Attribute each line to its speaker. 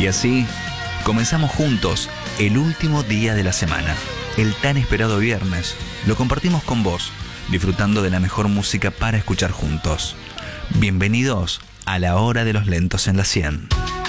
Speaker 1: Y así, comenzamos juntos el último día de la semana, el tan esperado viernes. Lo compartimos con vos, disfrutando de la mejor música para escuchar juntos. Bienvenidos a la hora de los lentos en la 100.